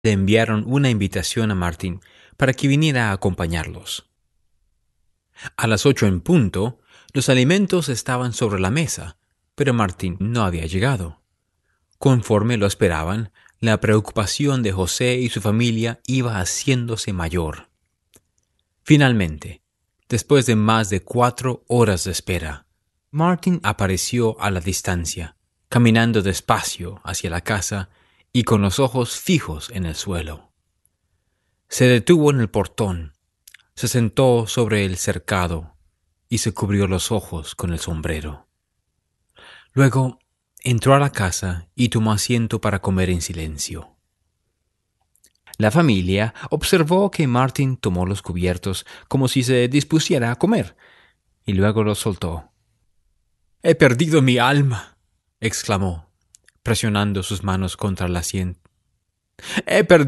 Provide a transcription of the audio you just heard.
le enviaron una invitación a Martin para que viniera a acompañarlos. A las 8 en punto, los alimentos estaban sobre la mesa, pero Martin no había llegado. Conforme lo esperaban, la preocupación de José y su familia iba haciéndose mayor. Finalmente, después de más de 4 horas de espera, Martin apareció a la distancia, caminando despacio hacia la casa y con los ojos fijos en el suelo. Se detuvo en el portón, se sentó sobre el cercado y se cubrió los ojos con el sombrero. Luego entró a la casa y tomó asiento para comer en silencio. La familia observó que Martin tomó los cubiertos como si se dispusiera a comer, y luego los soltó. «He perdido mi alma», exclamó, presionando sus manos contra la sien. «He perdido